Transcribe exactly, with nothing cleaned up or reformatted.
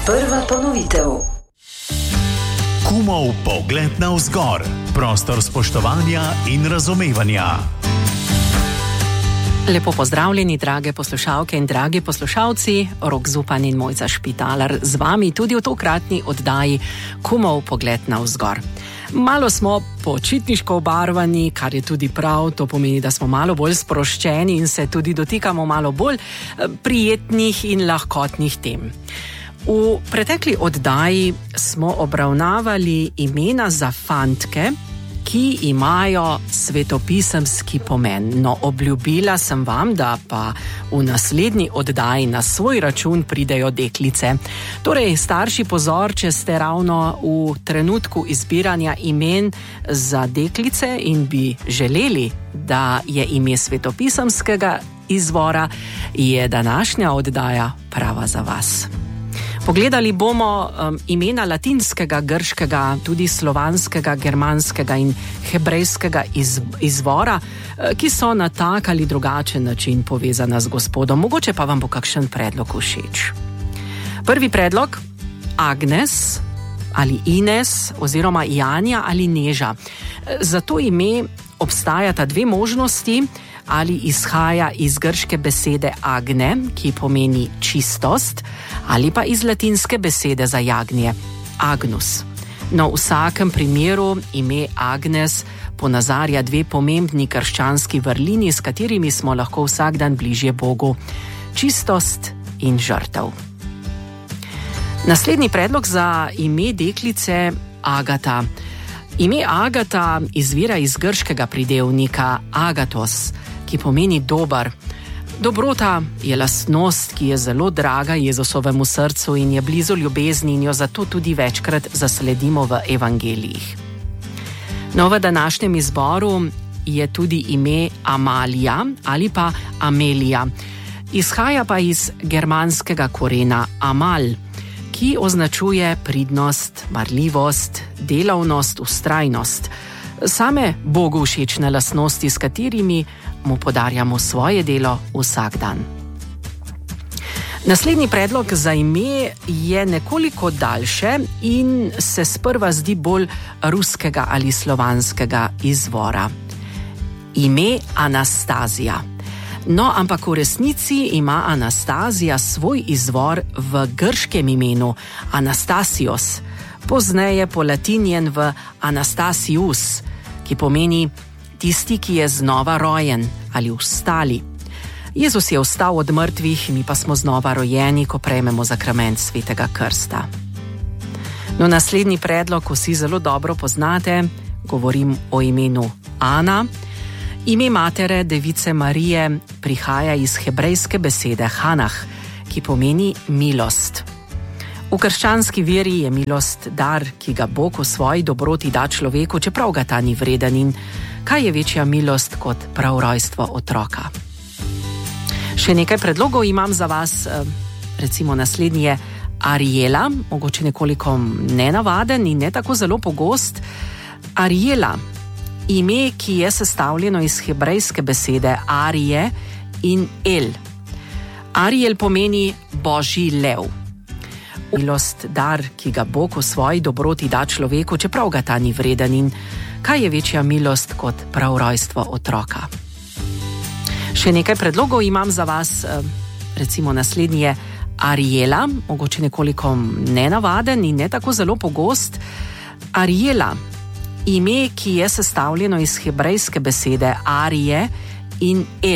Prva ponovitev. Kumov pogled navzgor. Prostor spoštovanja in razumevanja. Lepo pozdravljeni, drage poslušalke in dragi poslušalci. Rok Zupan in Mojca Špitalar z vami tudi v tokratni oddaji Kumov pogled navzgor. Malo smo počitniško obarvani, kar je tudi prav, to pomeni, da smo malo bolj sproščeni in se tudi dotikamo malo bolj prijetnih in lahkotnih tem. V pretekli oddaji smo obravnavali imena za fantke, ki imajo svetopisemski pomen. No, obljubila sem vam, da pa v naslednji oddaji na svoj račun pridejo deklice. Torej, starši, pozor, če ste ravno v trenutku izbiranja imen za deklice in bi želeli, da je ime svetopisemskega izvora, je današnja oddaja prava za vas. Pogledali bomo um, imena latinskega, grškega, tudi slovanskega, germanskega in hebrejskega iz, izvora, ki so na tak ali drugačen način povezana z Gospodom. Mogoče pa vam bo kakšen predlog všeč. Prvi predlog, Agnes ali Ines oziroma Janja ali Neža. Za to ime obstajata dve možnosti. Ali izhaja iz grške besede agne, ki pomeni čistost, ali pa iz latinske besede za jagnje, agnus. No, v vsakem primeru ime Agnes ponazarja dve pomembni krščanski vrlini, s katerimi smo lahko vsak dan bližje Bogu: čistost in žrtev. Naslednji predlog za ime deklice Agata. Ime Agata izvira iz grškega pridevnika agatos, ki pomeni dober. Dobrota je lastnost, ki je zelo draga Jezusovemu srcu in je blizu ljubezni in jo zato tudi večkrat zasledimo v evangelijih. No, v današnjem izboru je tudi ime Amalija ali pa Amelija. Izhaja pa iz germanskega korena amal, ki označuje pridnost, marljivost, delavnost, vztrajnost. Same Bogu všečne lastnosti, s katerimi mu podarjamo svoje delo vsak dan. Naslednji predlog za ime je nekoliko daljše in se sprva zdi bolj ruskega ali slovanskega izvora. Ime Anastazija. No, ampak v resnici ima Anastazija svoj izvor v grškem imenu Anastasios, pozneje polatinjen v Anastasius, ki pomeni tisti, ki je znova rojen ali vstali. Jezus je vstal od mrtvih, mi pa smo znova rojeni, ko prejmemo zakrament svetega krsta. No, naslednji predlog vsi zelo dobro poznate, govorim o imenu Ana. Ime matere device Marije prihaja iz hebrejske besede Hanah, ki pomeni milost. V krščanski veri je milost dar, ki ga Bog v svoji dobroti da človeku, čeprav ga ta ni vreden, in kaj je večja milost kot prav rojstvo otroka. Še nekaj predlogov imam za vas, recimo naslednji je Ariela, mogoče nekoliko nenavaden in ne tako zelo pogost. Ariela, ime, ki je sestavljeno iz hebrejske besede Arije in El. Ariel pomeni Božji lev. Milost dar, ki ga Bog v svoji dobroti da človeku, čeprav ga ta ni vreden, in kaj je večja milost kot prav rojstvo otroka. Še nekaj predlogov imam za vas, recimo naslednji je Ariela, mogoče nekoliko nenavaden in ne tako zelo pogost. Ariela, ime, ki je sestavljeno iz hebrejske besede Arije in El.